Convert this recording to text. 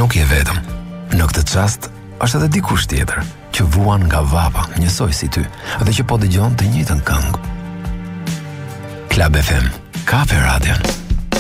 nuk je vetëm. Në këtë çast është edhe dikush tjetër që vuan nga vapa, njësoj si ty, dhe që po dëgjon të njëjtën këngë. Club FM, Kafe Radio.